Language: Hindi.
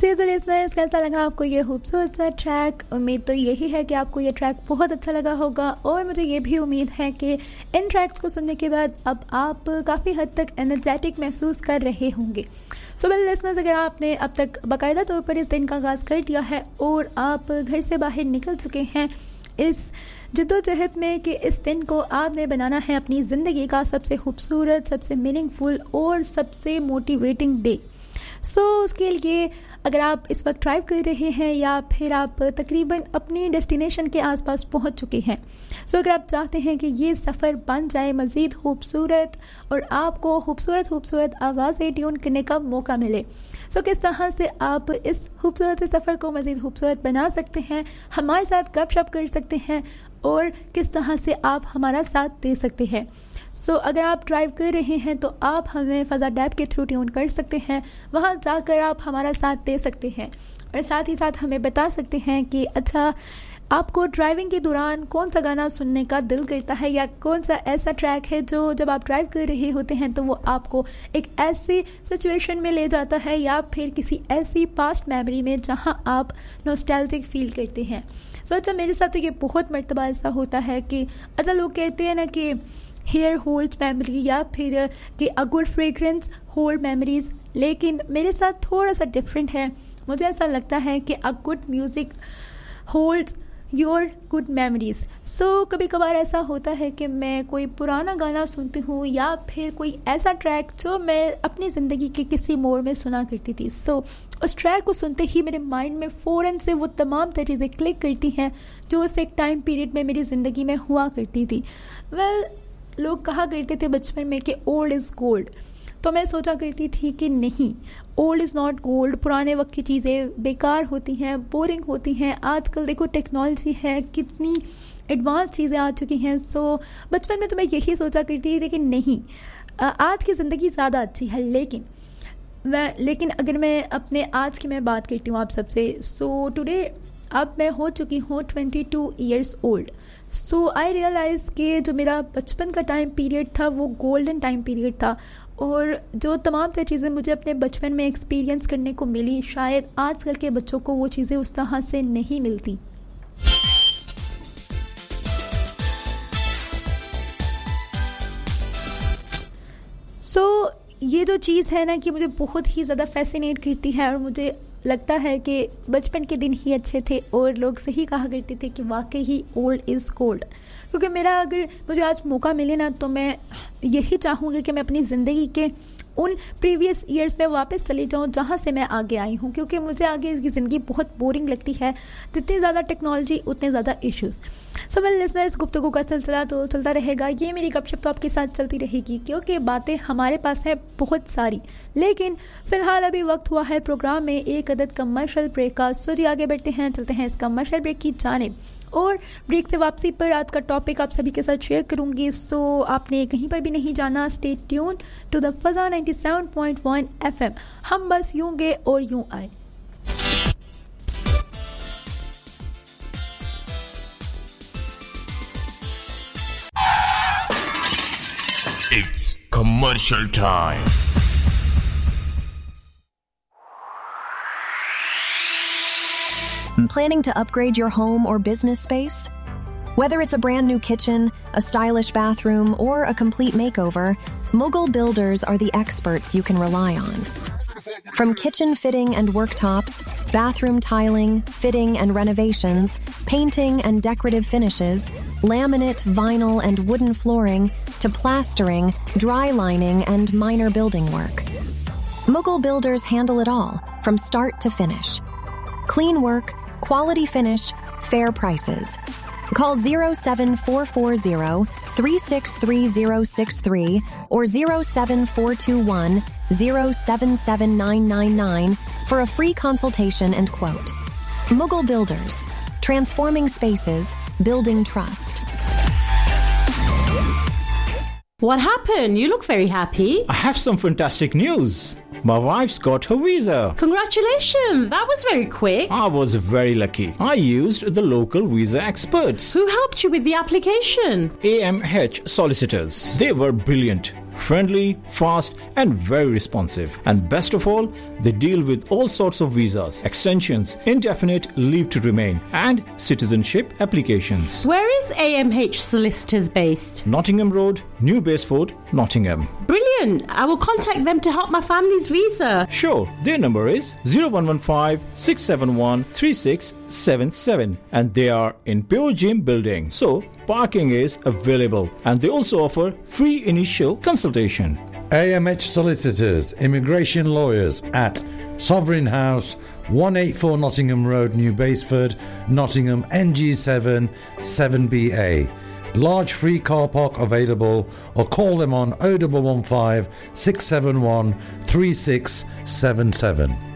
जी तो लिसनर्स, कैसा लगा आपको ये खूबसूरत सा ट्रैक? उम्मीद तो यही है कि आपको ये ट्रैक बहुत अच्छा लगा होगा और मुझे ये भी उम्मीद है कि इन ट्रैक्स को सुनने के बाद अब आप काफ़ी हद तक एनर्जेटिक महसूस कर रहे होंगे। सो वेल लिसनर्स, अगर आपने अब तक बाकायदा तौर पर इस दिन का आगाज़ कर दिया है और आप घर से बाहर निकल चुके हैं इस जद्दोजहद में कि इस दिन को आपने बनाना है अपनी ज़िंदगी का सबसे खूबसूरत, सबसे मीनिंगफुल और सबसे मोटिवेटिंग डे। सो उसके लिए अगर आप इस वक्त ड्राइव कर रहे हैं या फिर आप तकरीबन अपनी डेस्टिनेशन के आसपास पहुंच चुके हैं, सो अगर आप चाहते हैं कि ये सफ़र बन जाए मज़ीद खूबसूरत और आपको खूबसूरत आवाज़ें ट्यून करने का मौका मिले, सो किस तरह से आप इस खूबसूरत से सफ़र को मज़ीद खूबसूरत बना सकते हैं, हमारे साथ गपशप कर सकते हैं और किस तरह से आप हमारा साथ दे सकते हैं। सो अगर आप ड्राइव कर रहे हैं तो आप हमें फ़ज़ा डैब के थ्रू ट्यून कर सकते हैं, वहाँ जाकर आप हमारा साथ दे सकते हैं और साथ ही साथ हमें बता सकते हैं कि अच्छा आपको ड्राइविंग के दौरान कौन सा गाना सुनने का दिल करता है या कौन सा ऐसा ट्रैक है जो जब आप ड्राइव कर रहे होते हैं तो वो आपको एक ऐसी सिचुएशन में ले जाता है या फिर किसी ऐसी पास्ट मेमोरी में जहाँ आप नॉस्टैल्जिक फील करते हैं। सो अच्छा, मेरे साथ तो ये बहुत मर्तबा ऐसा होता है कि अच्छा लोग कहते हैं ना कि हेयर होल्ड्स मेमोरी या फिर कि a good fragrance hold memories, लेकिन मेरे साथ थोड़ा सा डिफरेंट है। मुझे ऐसा लगता है कि a good music holds your good memories. सो कभी कभार ऐसा होता है कि मैं कोई पुराना गाना सुनती हूँ या फिर कोई ऐसा ट्रैक जो मैं अपनी ज़िंदगी के किसी मोड़ में सुना करती थी। सो उस ट्रैक को सुनते ही मेरे माइंड में फ़ौरन से वो तमाम चीज़ें क्लिक करती हैं जो उस एक टाइम पीरियड में मेरी ज़िंदगी में हुआ करती थी। लोग कहा करते थे बचपन में कि ओल्ड इज़ गोल्ड, तो मैं सोचा करती थी कि नहीं, ओल्ड इज़ नॉट गोल्ड। पुराने वक्त की चीज़ें बेकार होती हैं, बोरिंग होती हैं। आजकल देखो टेक्नोलॉजी है, कितनी एडवांस चीज़ें आ चुकी हैं। सो बचपन में तो मैं यही सोचा करती थी, लेकिन नहीं, आज की ज़िंदगी ज़्यादा अच्छी है। लेकिन अगर मैं अपने आज की मैं बात करती हूँ आप सबसे, सो टुडे अब मैं हो चुकी हूँ 22 ईयर्स ओल्ड। सो आई रियलाइज़ कि जो मेरा बचपन का टाइम पीरियड था वो गोल्डन टाइम पीरियड था और जो तमाम चीज़ें मुझे अपने बचपन में एक्सपीरियंस करने को मिली, शायद आजकल के बच्चों को वो चीज़ें उस तरह से नहीं मिलती। सो ये जो चीज़ है ना कि मुझे बहुत ही ज़्यादा फैसिनेट करती है और मुझे लगता है कि बचपन के दिन ही अच्छे थे और लोग सही कहा करते थे कि वाकई ही ओल्ड इज़ गोल्ड। क्योंकि अगर मुझे आज मौका मिले ना तो मैं यही चाहूँगी कि मैं अपनी ज़िंदगी के उन प्रीवियस ईयर्स में वापस चली जाऊँ जहाँ से मैं आगे आई हूँ, क्योंकि मुझे आगे की ज़िंदगी बहुत बोरिंग लगती है। जितनी ज़्यादा टेक्नोलॉजी उतने ज़्यादा इश्यूज़। सो वेल लिसनर्स, गुफ्तगू का सिलसिला तो चलता रहेगा, ये मेरी गपशप तो आपके साथ चलती रहेगी क्योंकि बातें हमारे पास है बहुत सारी। लेकिन फ़िलहाल अभी वक्त हुआ है प्रोग्राम में एक अदद कमर्शियल ब्रेक का। सो जी आगे बढ़ते हैं, चलते हैं इस कमर्शियल ब्रेक की जानिब और ब्रेक से वापसी पर आज का टॉपिक आप सभी के साथ शेयर करूंगी। सो आपने कहीं पर भी नहीं जाना, stay tune to the फज़ा 97.1 FM। हम बस यूं गए और यूं आए। It's commercial time. Planning to upgrade your home or business space? Whether it's a brand new kitchen, a stylish bathroom, or a complete makeover, Mughal Builders are the experts you can rely on. From kitchen fitting and worktops, bathroom tiling, fitting and renovations, painting and decorative finishes, laminate, vinyl, and wooden flooring, to plastering, dry lining, and minor building work. Mughal Builders handle it all, from start to finish. Clean work, quality finish, fair prices. Call 07440-363063 or 07421-077999 for a free consultation and quote. Mughal Builders. Transforming spaces, building trust. What happened? You look very happy. I have some fantastic news. My wife's got her visa. Congratulations! That was very quick. I was very lucky. I used the local visa experts. Who helped you with the application? AMH solicitors. They were brilliant. friendly, fast and very responsive. And best of all, they deal with all sorts of visas, extensions, indefinite leave to remain and citizenship applications. Where is AMH Solicitors based? Nottingham Road, New Baseford, Nottingham. Brilliant. I will contact them to help my family's visa. Sure, their number is 0115 671 3677 and they are in Pure Gym building. So, parking is available and they also offer free initial consultation. AMH Solicitors, Immigration Lawyers at Sovereign House, 184 Nottingham Road, New Baseford, Nottingham, NG7 7BA. Large free car park available or call them on 0115 671 3677.